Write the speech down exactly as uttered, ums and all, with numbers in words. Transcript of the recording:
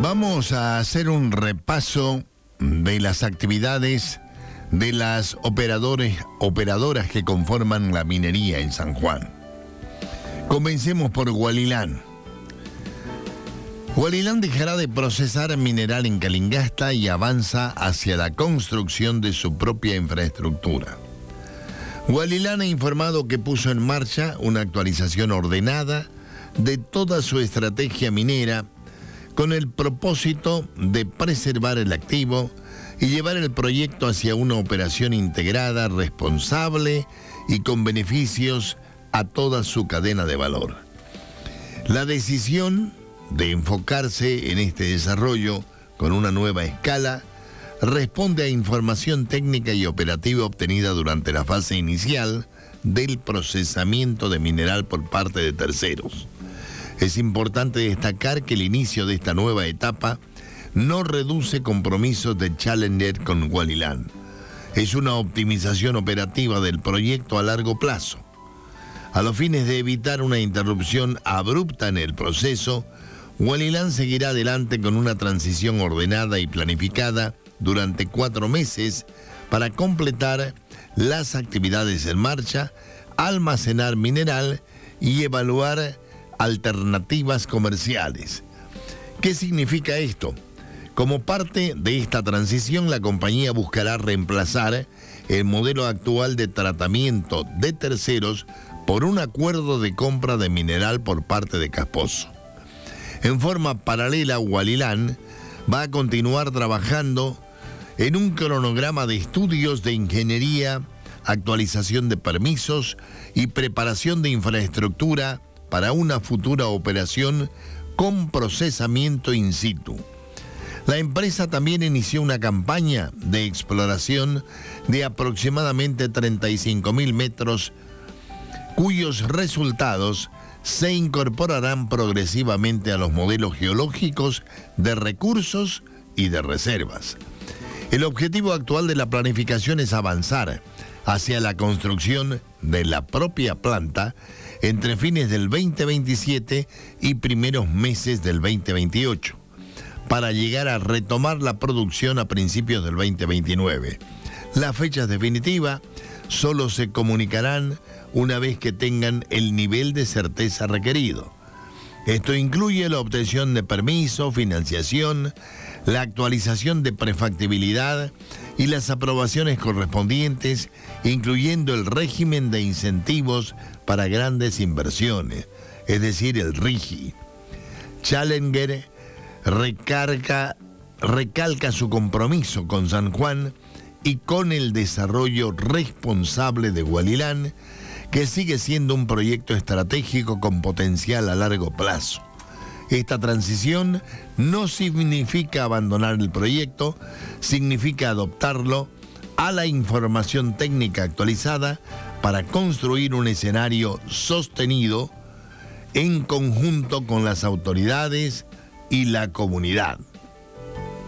Vamos a hacer un repaso de las actividades de las operadores, operadoras que conforman la minería en San Juan. Comencemos por Hualilán. Hualilán dejará de procesar mineral en Calingasta y avanza hacia la construcción de su propia infraestructura. Hualilán ha informado que puso en marcha una actualización ordenada de toda su estrategia minera con el propósito de preservar el activo y llevar el proyecto hacia una operación integrada, responsable y con beneficios a toda su cadena de valor. La decisión de enfocarse en este desarrollo con una nueva escala responde a información técnica y operativa obtenida durante la fase inicial del procesamiento de mineral por parte de terceros. Es importante destacar que el inicio de esta nueva etapa no reduce compromisos de Challenger con Hualilán. Es una optimización operativa del proyecto a largo plazo. A los fines de evitar una interrupción abrupta en el proceso, Hualilán seguirá adelante con una transición ordenada y planificada durante cuatro meses para completar las actividades en marcha, almacenar mineral y evaluar alternativas comerciales. ¿Qué significa esto? Como parte de esta transición, la compañía buscará reemplazar el modelo actual de tratamiento de terceros por un acuerdo de compra de mineral por parte de Casposo. En forma paralela, Hualilán va a continuar trabajando en un cronograma de estudios de ingeniería, actualización de permisos y preparación de infraestructura para una futura operación con procesamiento in situ. La empresa también inició una campaña de exploración de aproximadamente treinta y cinco mil metros, cuyos resultados se incorporarán progresivamente a los modelos geológicos de recursos y de reservas. El objetivo actual de la planificación es avanzar hacia la construcción de la propia planta entre fines del veinte veintisiete y primeros meses del veinte veintiocho, para llegar a retomar la producción a principios del veinte veintinueve. Las fechas definitivas solo se comunicarán una vez que tengan el nivel de certeza requerido. Esto incluye la obtención de permiso, financiación, la actualización de prefactibilidad y las aprobaciones correspondientes, incluyendo el régimen de incentivos para grandes inversiones, es decir, el R I G I. Challenger recarga, recalca su compromiso con San Juan y con el desarrollo responsable de Hualilán, que sigue siendo un proyecto estratégico con potencial a largo plazo. Esta transición no significa abandonar el proyecto, significa adoptarlo a la información técnica actualizada para construir un escenario sostenido en conjunto con las autoridades y la comunidad.